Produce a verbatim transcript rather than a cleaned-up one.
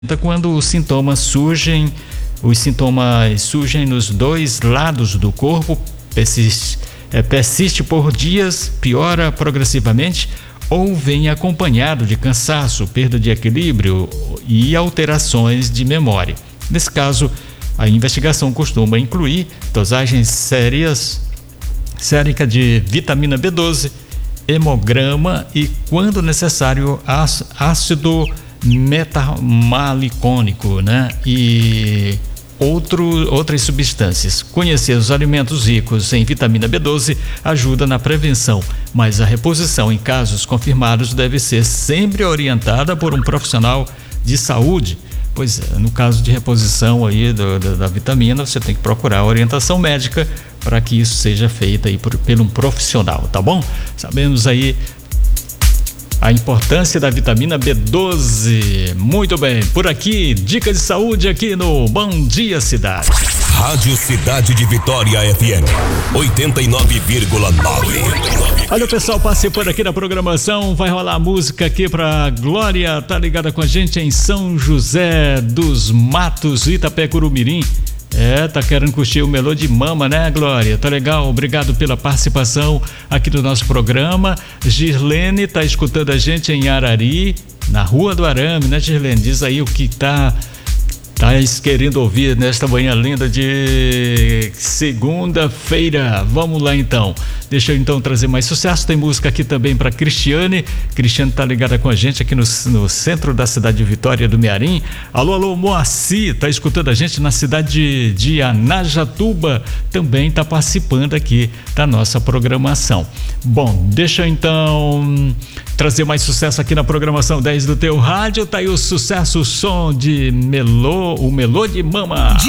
Quando os sintomas surgem, os sintomas surgem nos dois lados do corpo, persiste, é, persiste por dias, piora progressivamente ou vem acompanhado de cansaço, perda de equilíbrio e alterações de memória. Nesse caso, a investigação costuma incluir dosagens sérias, sérica de vitamina B doze, hemograma e, quando necessário, ácido metamalicônico, né? E outro, outras substâncias. Conhecer os alimentos ricos em vitamina B doze ajuda na prevenção, mas a reposição em casos confirmados deve ser sempre orientada por um profissional de saúde. Pois é, no caso de reposição aí do, do, da vitamina, você tem que procurar a orientação médica para que isso seja feito aí por, por um profissional, tá bom? Sabemos aí a importância da vitamina B doze. Muito bem, por aqui, dicas de saúde aqui no Bom Dia Cidade. Rádio Cidade de Vitória F M oitenta e nove vírgula nove. Olha o pessoal participando aqui da programação, vai rolar música aqui pra Glória, tá ligada com a gente em São José dos Matos, Itapé-Curumirim. É, tá querendo curtir o melô de mama, né, Glória? Tá legal, obrigado pela participação aqui do nosso programa. Girlene tá escutando a gente em Arari, na Rua do Arame, né, Girlene? Diz aí o que tá, tá querendo ouvir nesta manhã linda de segunda-feira. Vamos lá então. Deixa eu então trazer mais sucesso. Tem música aqui também para Cristiane. Cristiane tá ligada com a gente aqui no, no centro da cidade de Vitória do Mearim. Alô, alô, Moacir, tá escutando a gente na cidade de, de Anajatuba. Também tá participando aqui da nossa programação. Bom, deixa eu então trazer mais sucesso aqui na programação dez do teu rádio. Tá aí o sucesso, o som de Melô, o Melô de Mama.